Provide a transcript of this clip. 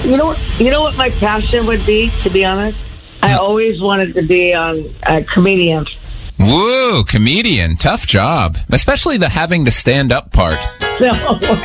You know what my passion would be, to be honest? I always wanted to be a comedian. Woo, comedian. Tough job. Especially the having to stand up part. So